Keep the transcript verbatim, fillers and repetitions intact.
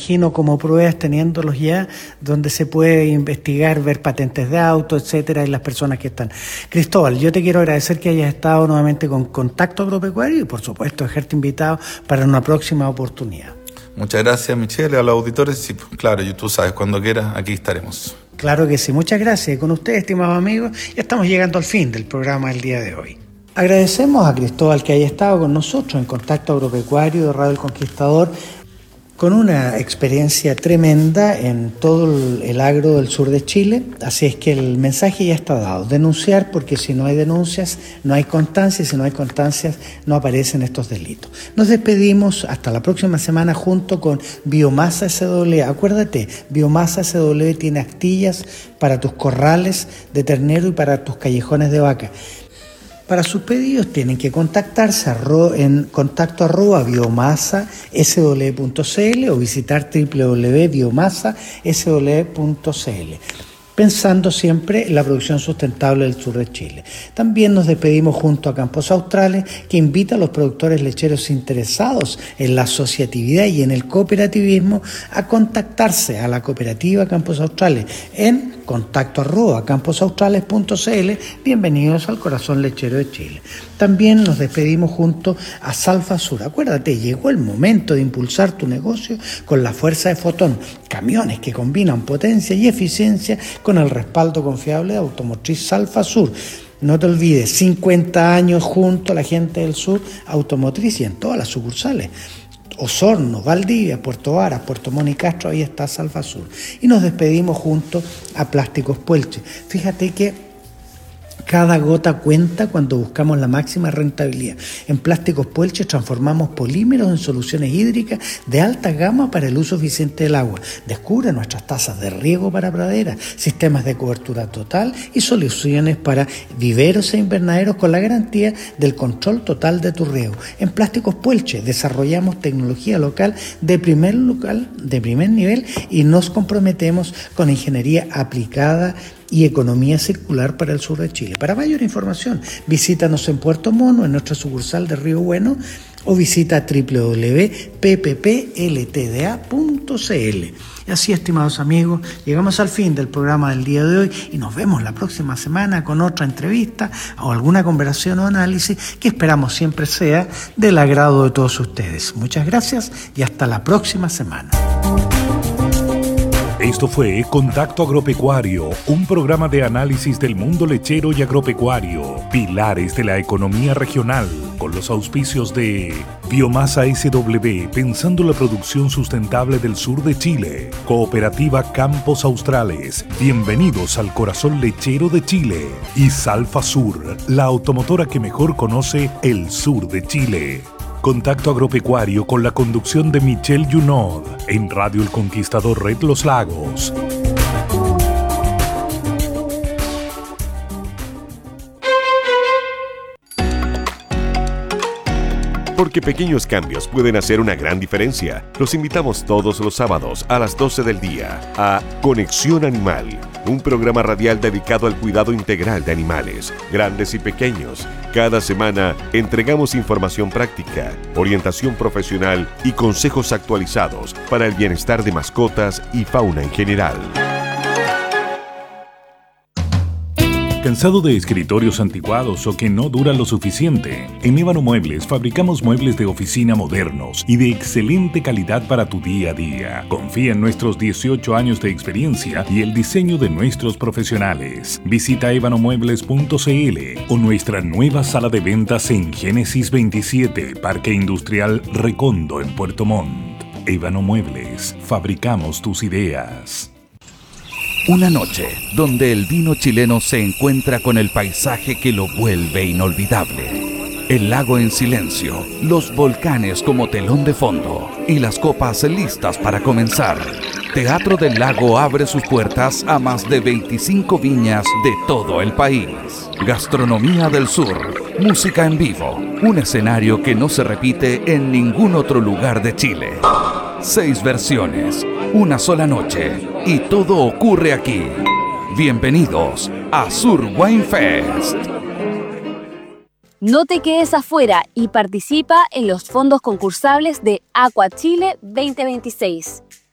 imagino como pruebas teniéndolos ya, donde se puede investigar, ver patentes de auto, etcétera, y las personas que están. Cristóbal, yo te quiero agradecer que hayas estado nuevamente con Contacto Agropecuario y por supuesto dejarte invitado para una próxima oportunidad. Muchas gracias, Michelle, a los auditores. Sí, claro, y tú sabes, cuando quieras, aquí estaremos. Claro que sí, muchas gracias. Y con ustedes, estimados amigos, ya estamos llegando al fin del programa del día de hoy. Agradecemos a Cristóbal que haya estado con nosotros en Contacto Agropecuario de Radio El Conquistador, con una experiencia tremenda en todo el agro del sur de Chile. Así es que el mensaje ya está dado. Denunciar, porque si no hay denuncias, no hay constancia, y si no hay constancias, no aparecen estos delitos. Nos despedimos hasta la próxima semana junto con Biomasa S W. Acuérdate, Biomasa S W tiene astillas para tus corrales de ternero y para tus callejones de vaca. Para sus pedidos tienen que contactarse en contacto arroba biomasa s w punto c l o visitar w w w punto biomasa s w punto c l, pensando siempre en la producción sustentable del sur de Chile. También nos despedimos junto a Campos Australes, que invita a los productores lecheros interesados en la asociatividad y en el cooperativismo a contactarse a la cooperativa Campos Australes en contacto arroba camposaustrales punto c l. Bienvenidos al corazón lechero de Chile. También nos despedimos junto a Salfa Sur. Acuérdate, llegó el momento de impulsar tu negocio con la fuerza de Fotón, camiones que combinan potencia y eficiencia con el respaldo confiable de Automotriz Salfa Sur. No te olvides, cincuenta años junto a la gente del sur automotriz y en todas las sucursales. Osorno, Valdivia, Puerto Varas, Puerto Montt y Castro, ahí está Salfa Sur. Y nos despedimos junto a Plásticos Puelche. Fíjate que cada gota cuenta cuando buscamos la máxima rentabilidad. En Plásticos Puelche transformamos polímeros en soluciones hídricas de alta gama para el uso eficiente del agua. Descubre nuestras tazas de riego para praderas, sistemas de cobertura total y soluciones para viveros e invernaderos con la garantía del control total de tu riego. En Plásticos Puelche desarrollamos tecnología local de primer, local, de primer nivel y nos comprometemos con ingeniería aplicada y economía circular para el sur de Chile. Para mayor información, visítanos en Puerto Mono, en nuestra sucursal de Río Bueno, o visita w w w punto p p p l t d a punto c l. Y así, estimados amigos, llegamos al fin del programa del día de hoy y nos vemos la próxima semana con otra entrevista o alguna conversación o análisis que esperamos siempre sea del agrado de todos ustedes. Muchas gracias y hasta la próxima semana. Esto fue Contacto Agropecuario, un programa de análisis del mundo lechero y agropecuario, pilares de la economía regional, con los auspicios de Biomasa S W, pensando la producción sustentable del sur de Chile, Cooperativa Campos Australes, bienvenidos al corazón lechero de Chile, y Salfa Sur, la automotora que mejor conoce el sur de Chile. Contacto Agropecuario con la conducción de Michelle Junod en Radio El Conquistador Red Los Lagos. Porque pequeños cambios pueden hacer una gran diferencia. Los invitamos todos los sábados a las doce del día a Conexión Animal, un programa radial dedicado al cuidado integral de animales, grandes y pequeños. Cada semana entregamos información práctica, orientación profesional y consejos actualizados para el bienestar de mascotas y fauna en general. ¿Cansado de escritorios anticuados o que no duran lo suficiente? En Ébano Muebles fabricamos muebles de oficina modernos y de excelente calidad para tu día a día. Confía en nuestros dieciocho años de experiencia y el diseño de nuestros profesionales. Visita ébano muebles punto c l o nuestra nueva sala de ventas en Génesis veintisiete, Parque Industrial Recondo en Puerto Montt. Ébano Muebles, fabricamos tus ideas. Una noche donde el vino chileno se encuentra con el paisaje que lo vuelve inolvidable. El lago en silencio, los volcanes como telón de fondo y las copas listas para comenzar. Teatro del Lago abre sus puertas a más de veinticinco viñas de todo el país. Gastronomía del Sur, música en vivo, un escenario que no se repite en ningún otro lugar de Chile. Seis versiones, una sola noche y todo ocurre aquí. Bienvenidos a Sur Wine Fest. No te quedes afuera y participa en los fondos concursables de Aqua Chile veinte veintiséis.